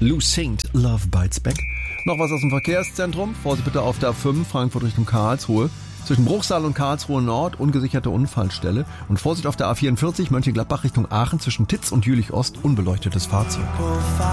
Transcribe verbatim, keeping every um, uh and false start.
Lou Saint, Love Bites Back. Noch was aus dem Verkehrszentrum. Vorsicht bitte auf der A fünf, Frankfurt Richtung Karlsruhe. Zwischen Bruchsal und Karlsruhe Nord, ungesicherte Unfallstelle. Und Vorsicht auf der A vierundvierzig, Mönchengladbach Richtung Aachen, zwischen Titz und Jülich Ost, unbeleuctetes Fahrzeug.